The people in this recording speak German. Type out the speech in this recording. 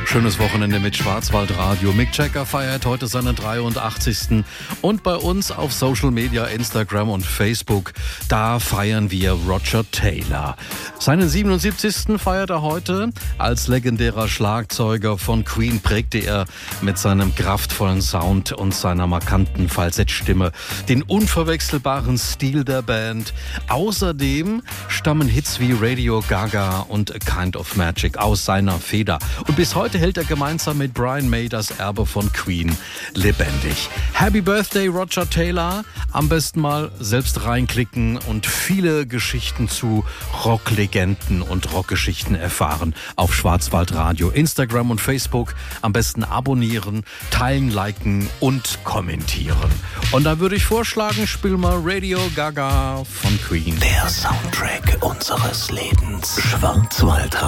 Schönes Wochenende mit Schwarzwaldradio. Mick Jagger feiert heute seinen 83. Und bei uns auf Social Media, Instagram und Facebook, da feiern wir Roger Taylor. Seinen 77. feiert er heute. Als legendärer Schlagzeuger von Queen prägte er mit seinem kraftvollen Sound und seiner markanten Falsettstimme den unverwechselbaren Stil der Band. Außerdem stammen Hits wie Radio Gaga und A Kind of Magic aus seiner Feder. Und bis heute hält er gemeinsam mit Brian May das Erbe von Queen lebendig. Happy Birthday, Roger Taylor. Am besten mal selbst reinklicken und viele Geschichten zu Rocklegenden und Rockgeschichten erfahren auf Schwarzwaldradio, Instagram und Facebook. Am besten abonnieren, teilen, liken und kommentieren. Und da würde ich vorschlagen, spiel mal Radio Gaga von Queen. Der Soundtrack unseres Lebens. Schwarzwaldradio.